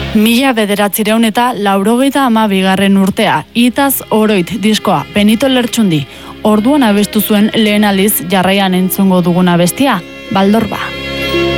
1982 urtea, Itaz Oroit diskoa, Benito Lertxundi. Orduan abestu zuen lehen aldiz jarraian entzungo duguna bestia, Baldorba.